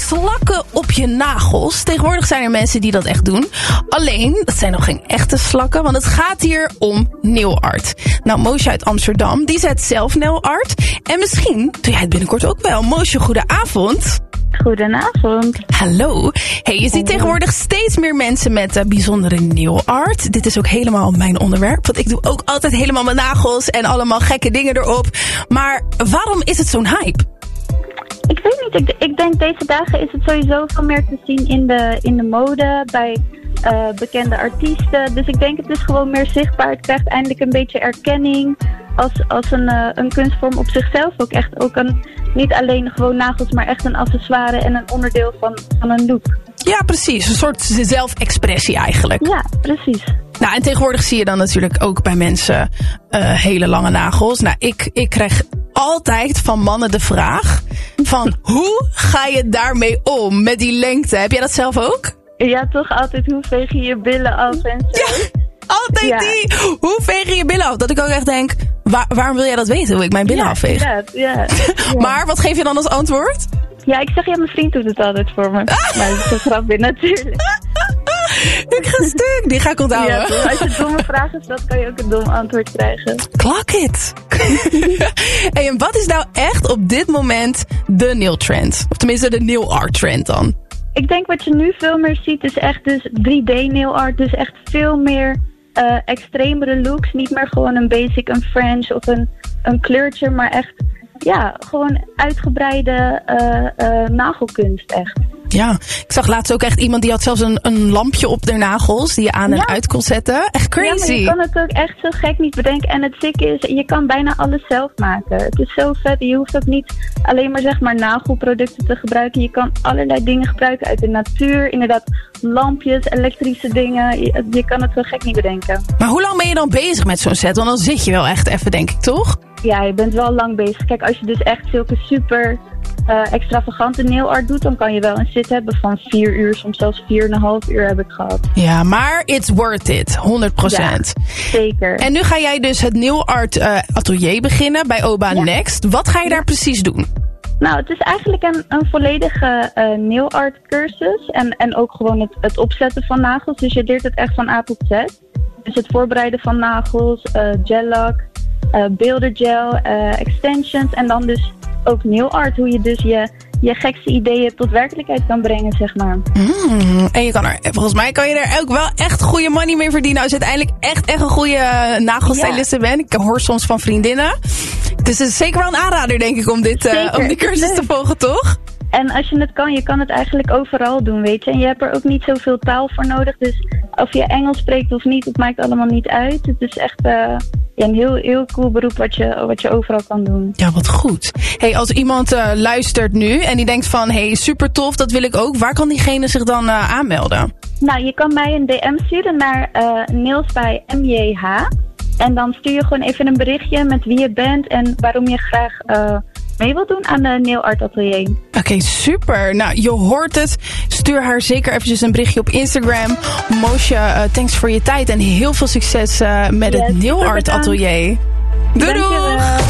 slakken op je nagels. Tegenwoordig zijn er mensen die dat echt doen. Alleen, dat zijn nog geen echte slakken, want het gaat hier om nail art. Nou, Moosje uit Amsterdam, die zet zelf nail art. En misschien doe jij het binnenkort ook wel. Moosje, goedenavond. Goedenavond. Hallo. Hey, je ziet tegenwoordig steeds meer mensen met bijzondere nail art. Dit is ook helemaal mijn onderwerp. Want ik doe ook altijd helemaal mijn nagels en allemaal gekke dingen erop. Maar waarom is het zo'n hype? Ik weet niet. Ik denk deze dagen is het sowieso veel meer te zien in de mode, bij bekende artiesten. Dus ik denk het is gewoon meer zichtbaar. Het krijgt eindelijk een beetje erkenning als een kunstvorm op zichzelf. Niet alleen gewoon nagels, maar echt een accessoire en een onderdeel van een look. Ja, precies. Een soort zelfexpressie eigenlijk. Ja, precies. Nou, en tegenwoordig zie je dan natuurlijk ook bij mensen hele lange nagels. Nou, ik krijg altijd van mannen de vraag van hoe ga je daarmee om met die lengte? Heb jij dat zelf ook? Ja, toch altijd hoe veeg je je billen af en zo. Ja, altijd die. Hoe veeg je je billen af? Dat ik ook echt denk, waarom wil jij dat weten, hoe ik mijn billen afveeg? Ja. Maar wat geef je dan als antwoord? Ja, ik zeg, mijn vriend doet het altijd voor me. Maar dat is een grapje natuurlijk. Ik ga stuk, die ga ik onthouden. Ja, als je domme vragen stelt, kan je ook een dom antwoord krijgen. Clock it! Hey, en wat is nou echt op dit moment de nail trend? Of tenminste de nail art trend dan? Ik denk wat je nu veel meer ziet is echt dus 3D nail art. Dus echt veel meer extremere looks. Niet meer gewoon een basic, een French of een kleurtje. Maar echt, gewoon uitgebreide nagelkunst echt. Ja, ik zag laatst ook echt iemand die had zelfs een lampje op de nagels die je aan en uit kon zetten. Echt crazy. Ja, maar je kan het ook echt zo gek niet bedenken. En het zieke is, je kan bijna alles zelf maken. Het is zo vet. Je hoeft ook niet alleen maar nagelproducten te gebruiken. Je kan allerlei dingen gebruiken uit de natuur. Inderdaad, lampjes, elektrische dingen. Je kan het zo gek niet bedenken. Maar hoe lang ben je dan bezig met zo'n set? Want dan zit je wel echt even, denk ik, toch? Ja, je bent wel lang bezig. Kijk, als je dus echt zulke super extravagante nail art doet, dan kan je wel een sit hebben van 4 uur, soms zelfs 4,5 uur heb ik gehad. Ja, maar it's worth it, 100%. Ja, zeker. En nu ga jij dus het nail art atelier beginnen bij Oba Next. Wat ga je daar precies doen? Nou, het is eigenlijk een volledige nail art cursus en ook gewoon het opzetten van nagels. Dus je leert het echt van A tot Z. Dus het voorbereiden van nagels, gel-lak, beeldergel, extensions en dan dus ook nail art, hoe je dus je gekste ideeën tot werkelijkheid kan brengen, zeg maar. En je kan volgens mij kan je er ook wel echt goede money mee verdienen als je uiteindelijk echt een goede nagelstyliste bent. Ik hoor soms van vriendinnen. Dus het is zeker wel een aanrader, denk ik, om die cursus te volgen, toch? En als je het kan, je kan het eigenlijk overal doen, weet je. En je hebt er ook niet zoveel taal voor nodig. Dus of je Engels spreekt of niet, het maakt allemaal niet uit. Het is echt een heel cool beroep wat je overal kan doen. Ja, wat goed. Hey, als iemand luistert nu en die denkt van, hey, super tof, dat wil ik ook. Waar kan diegene zich dan aanmelden? Nou, je kan mij een DM sturen naar Nails by MJH. En dan stuur je gewoon even een berichtje met wie je bent en waarom je graag mee wilt doen aan de nail art atelier. Oké, super. Nou, je hoort het. Stuur haar zeker eventjes een berichtje op Instagram. Moosje, thanks voor je tijd en heel veel succes met het nail art atelier. Doei doei!